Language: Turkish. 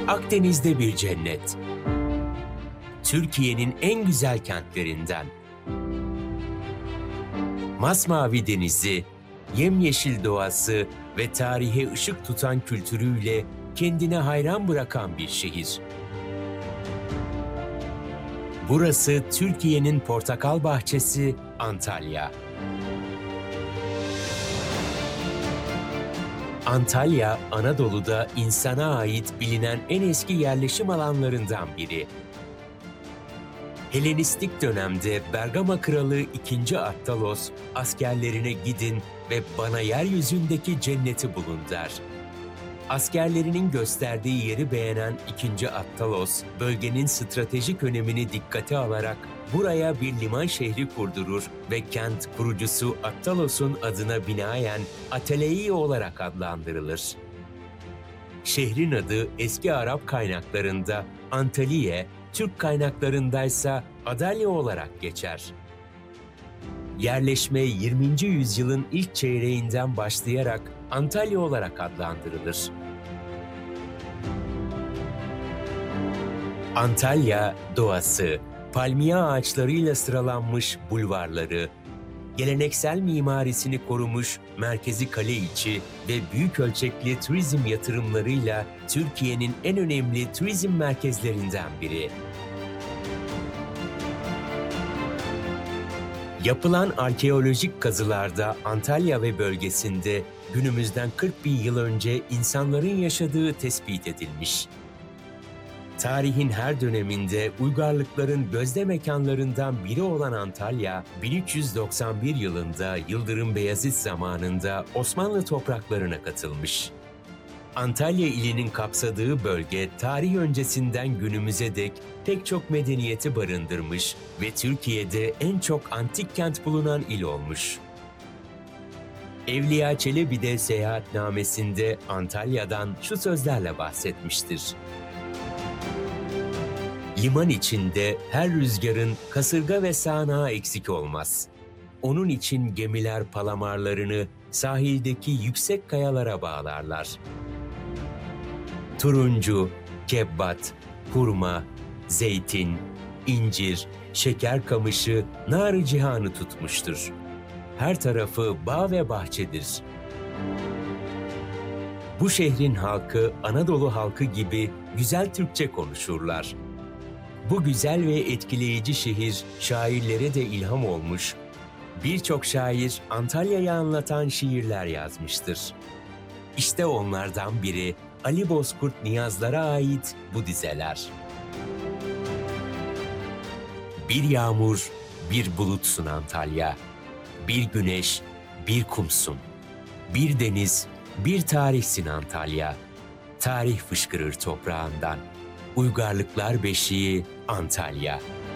Akdeniz'de bir cennet. Türkiye'nin en güzel kentlerinden. Masmavi denizi, yemyeşil doğası ve tarihe ışık tutan kültürüyle kendine hayran bırakan bir şehir. Burası Türkiye'nin portakal bahçesi Antalya. Antalya, Anadolu'da insana ait bilinen en eski yerleşim alanlarından biri. Helenistik dönemde Bergama Kralı II. Attalos, askerlerine gidin ve bana yeryüzündeki cenneti bulun der. Askerlerinin gösterdiği yeri beğenen II. Attalos, bölgenin stratejik önemini dikkate alarak buraya bir liman şehri kurdurur ve kent kurucusu Attalos'un adına binaen Ataleia olarak adlandırılır. Şehrin adı eski Arap kaynaklarında Antaliye, Türk kaynaklarındaysa Adalya olarak geçer. Yerleşme 20. yüzyılın ilk çeyreğinden başlayarak Antalya olarak adlandırılır. Antalya, doğası, palmiye ağaçlarıyla sıralanmış bulvarları, geleneksel mimarisini korumuş merkezi kale içi ve büyük ölçekli turizm yatırımlarıyla Türkiye'nin en önemli turizm merkezlerinden biri. Yapılan arkeolojik kazılarda Antalya ve bölgesinde günümüzden 40 bin yıl önce insanların yaşadığı tespit edilmiş. Tarihin her döneminde uygarlıkların gözde mekanlarından biri olan Antalya, 1391 yılında Yıldırım Beyazıt zamanında Osmanlı topraklarına katılmış. Antalya ilinin kapsadığı bölge, tarih öncesinden günümüze dek pek çok medeniyeti barındırmış ve Türkiye'de en çok antik kent bulunan il olmuş. Evliya Çelebi de seyahatnamesinde Antalya'dan şu sözlerle bahsetmiştir. Liman içinde her rüzgarın kasırga ve sağanağı eksik olmaz. Onun için gemiler palamarlarını sahildeki yüksek kayalara bağlarlar. Turuncu, kebbat, hurma, zeytin, incir, şeker kamışı nar-ı cihanı tutmuştur. Her tarafı bağ ve bahçedir. Bu şehrin halkı Anadolu halkı gibi güzel Türkçe konuşurlar. Bu güzel ve etkileyici şehir şairlere de ilham olmuş, birçok şair Antalya'yı anlatan şiirler yazmıştır. İşte onlardan biri Ali Bozkurt Niyazlar'a ait bu dizeler. Bir yağmur, bir bulutsun Antalya, bir güneş, bir kumsun, bir deniz, bir tarihsin Antalya, tarih fışkırır toprağından, uygarlıklar beşiği Antalya.